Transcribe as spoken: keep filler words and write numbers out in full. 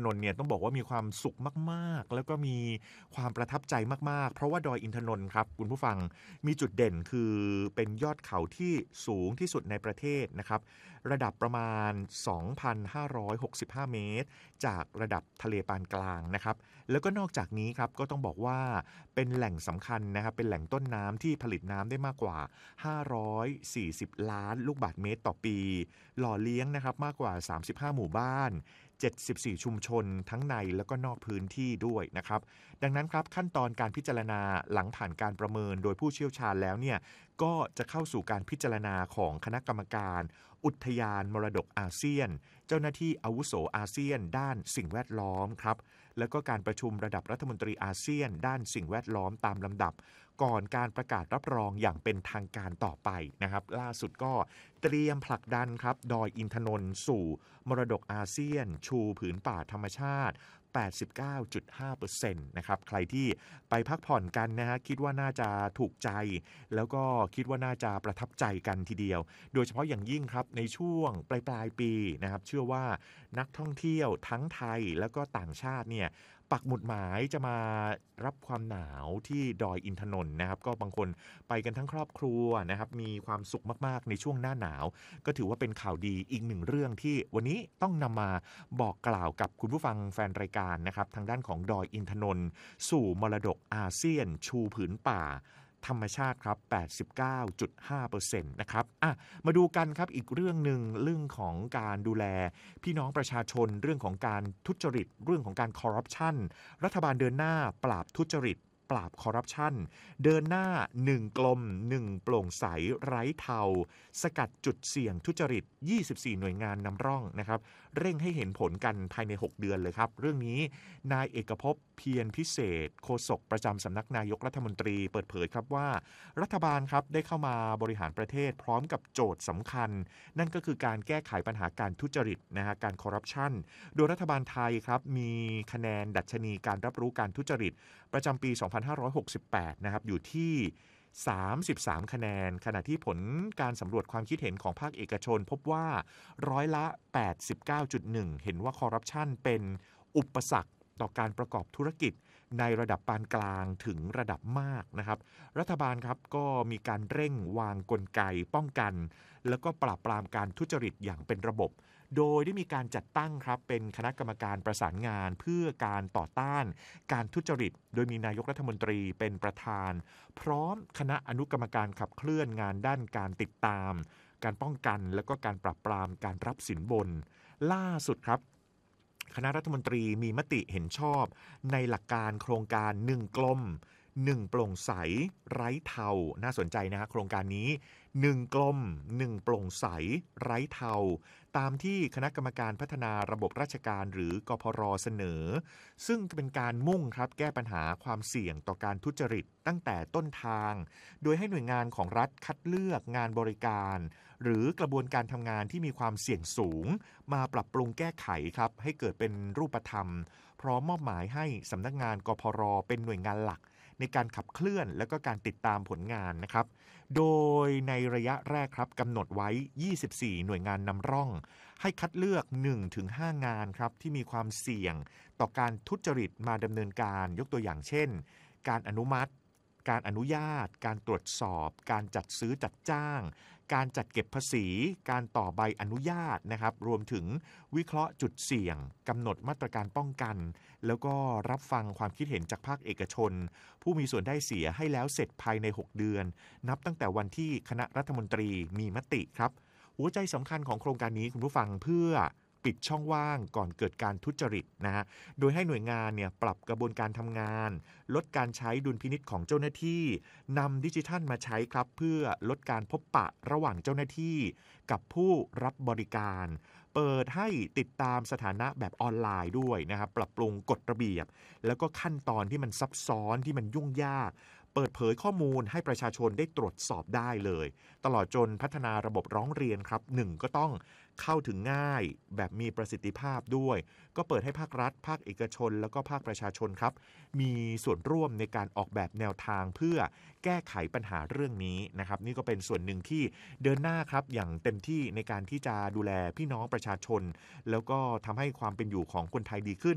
นนท์เนี่ยต้องบอกว่ามีความสุขมากๆแล้วก็มีความประทับใจมากๆเพราะว่าดอยอินทนนท์ครับคุณผู้ฟังมีจุดเด่นคือเป็นยอดเขาที่สูงที่สุดในประเทศนะครับระดับประมาณ สองพันห้าร้อยหกสิบห้า เมตรจากระดับทะเลปานกลางนะครับแล้วก็นอกจากนี้ครับก็ต้องบอกว่าเป็นแหล่งสำคัญนะครับเป็นแหล่งต้นน้ำที่ผลิตน้ำได้มากกว่าห้าร้อยสี่สิบล้านลูกบาศก์เมตรต่อปีหล่อเลี้ยงนะครับมากกว่าสามสิบห้าหมู่บ้านเจ็ดสิบสี่ชุมชนทั้งในแล้วก็นอกพื้นที่ด้วยนะครับดังนั้นครับขั้นตอนการพิจารณาหลังผ่านการประเมินโดยผู้เชี่ยวชาญแล้วเนี่ยก็จะเข้าสู่การพิจารณาของคณะกรรมการอุทยานมรดกอาเซียนเจ้าหน้าที่อาวุโสอาเซียนด้านสิ่งแวดล้อมครับแล้วก็การประชุมระดับรัฐมนตรีอาเซียนด้านสิ่งแวดล้อมตามลำดับก่อนการประกาศรับรองอย่างเป็นทางการต่อไปนะครับล่าสุดก็เตรียมผลักดันครับดอยอินทนนท์สู่มรดกอาเซียนชูผืนป่าธรรมชาติ แปดสิบเก้าจุดห้าเปอร์เซ็นต์ นะครับใครที่ไปพักผ่อนกันนะฮะคิดว่าน่าจะถูกใจแล้วก็คิดว่าน่าจะประทับใจกันทีเดียวโดยเฉพาะอย่างยิ่งครับในช่วงปลายปลายปีนะครับเชื่อว่านักท่องเที่ยวทั้งไทยแล้วก็ต่างชาติเนี่ยปักหมุดหมายจะมารับความหนาวที่ดอยอินทนนท์นะครับก็บางคนไปกันทั้งครอบครัวนะครับมีความสุขมากๆในช่วงหน้าหนาวก็ถือว่าเป็นข่าวดีอีกหนึ่งเรื่องที่วันนี้ต้องนำมาบอกกล่าวกับคุณผู้ฟังแฟนรายการนะครับทางด้านของดอยอินทนนท์สู่มรดกอาเซียนชูผืนป่าธรรมชาติครับ แปดสิบเก้าจุดห้าเปอร์เซ็นต์ นะครับอ่ะมาดูกันครับอีกเรื่องหนึ่งเรื่องของการดูแลพี่น้องประชาชนเรื่องของการทุจริตเรื่องของการคอร์รัปชันรัฐบาลเดินหน้าปราบทุจริตปราบคอร์รัปชันเดินหน้าหนึ่งกลมหนึ่งโปร่งใสไร้เทาสกัดจุดเสี่ยงทุจริตยี่สิบสี่หน่วยงานนำร่องนะครับเร่งให้เห็นผลกันภายในหกเดือนเลยครับเรื่องนี้นายเอกภพเพียรพิเศษโฆษกประจำสำนักนายกรัฐมนตรีเปิดเผยครับว่ารัฐบาลครับได้เข้ามาบริหารประเทศพร้อมกับโจทย์สำคัญนั่นก็คือการแก้ไขปัญหาการทุจริตนะฮะการคอร์รัปชันโดยรัฐบาลไทยครับมีคะแนนดัชนีการรับรู้การทุจริตประจำปีสองพันห้าร้อยหกสิบแปดนะครับอยู่ที่สามสิบสามคะแนนขณะที่ผลการสำรวจความคิดเห็นของภาคเอกชนพบว่าร้อยละ แปดสิบเก้าจุดหนึ่ง เห็นว่าคอร์รัปชันเป็นอุปสรรคต่อการประกอบธุรกิจในระดับปานกลางถึงระดับมากนะครับรัฐบาลครับก็มีการเร่งวางกลไกป้องกันแล้วก็ปราบปรามการทุจริตอย่างเป็นระบบโดยได้มีการจัดตั้งครับเป็นคณะกรรมการประสานงานเพื่อการต่อต้านการทุจริตโดยมีนายกรัฐมนตรีเป็นประธานพร้อมคณะอนุกรรมการขับเคลื่อนงานด้านการติดตามการป้องกันและก็การปราบปรามการรับสินบนล่าสุดครับคณะรัฐมนตรีมีมติเห็นชอบในหลักการโครงการหนึ่งกลมหนึ่งโปร่งใสไร้เทาน่าสนใจนะฮะโครงการนี้หนึ่งกลมหนึ่งโปร่งใสไร้เทาตามที่คณะกรรมการพัฒนาระบบราชการหรือกพรเสนอซึ่งเป็นการมุ่งครับแก้ปัญหาความเสี่ยงต่อการทุจริตตั้งแต่ต้นทางโดยให้หน่วยงานของรัฐคัดเลือกงานบริการหรือกระบวนการทำงานที่มีความเสี่ยงสูงมาปรับปรุงแก้ไขครับให้เกิดเป็นรูปธรรมพร้อมมอบหมายให้สำนักงานกพรเป็นหน่วยงานหลักในการขับเคลื่อนและก็การติดตามผลงานนะครับโดยในระยะแรกครับกำหนดไว้ยี่สิบสี่หน่วยงานนำร่องให้คัดเลือก หนึ่งถึงห้า งานครับที่มีความเสี่ยงต่อการทุจริตมาดำเนินการยกตัวอย่างเช่นการอนุมัติการอนุญาตการตรวจสอบการจัดซื้อจัดจ้างการจัดเก็บภาษีการต่อใบอนุญาตนะครับรวมถึงวิเคราะห์จุดเสี่ยงกำหนดมาตรการป้องกันแล้วก็รับฟังความคิดเห็นจากภาคเอกชนผู้มีส่วนได้เสียให้แล้วเสร็จภายในหกเดือนนับตั้งแต่วันที่คณะรัฐมนตรีมีมติครับหัวใจสำคัญของโครงการนี้คุณผู้ฟังเพื่อปิดช่องว่างก่อนเกิดการทุจริตนะฮะโดยให้หน่วยงานเนี่ยปรับกระบวนการทำงานลดการใช้ดุลพินิจของเจ้าหน้าที่นำดิจิทัลมาใช้ครับเพื่อลดการพบปะระหว่างเจ้าหน้าที่กับผู้รับบริการเปิดให้ติดตามสถานะแบบออนไลน์ด้วยนะครับปรับปรุงกฎระเบียบแล้วก็ขั้นตอนที่มันซับซ้อนที่มันยุ่งยากเปิดเผยข้อมูลให้ประชาชนได้ตรวจสอบได้เลยตลอดจนพัฒนาระบบร้องเรียนครับหนึ่งก็ต้องเข้าถึงง่ายแบบมีประสิทธิภาพด้วยก็เปิดให้ภาครัฐภาคเอกชนแล้วก็ภาคประชาชนครับมีส่วนร่วมในการออกแบบแนวทางเพื่อแก้ไขปัญหาเรื่องนี้นะครับนี่ก็เป็นส่วนหนึ่งที่เดินหน้าครับอย่างเต็มที่ในการที่จะดูแลพี่น้องประชาชนแล้วก็ทำให้ความเป็นอยู่ของคนไทยดีขึ้น